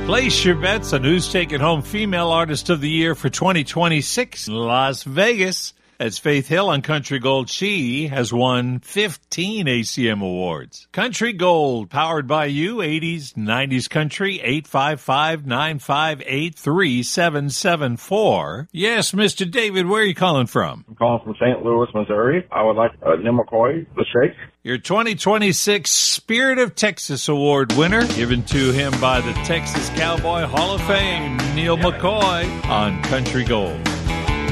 Place your bets on who's taking home Female Artist of the Year for 2026 in Las Vegas. That's Faith Hill on Country Gold. She has won 15 ACM awards. Country Gold, powered by you, 80s, 90s country, 855-958-3774. Yes, Mr. David, where are you calling from? I'm calling from St. Louis, Missouri. I would like Nemakoy, the shake. Your 2026 Spirit of Texas Award winner, given to him by the Texas Cowboy Hall of Fame, Neil McCoy on Country Gold.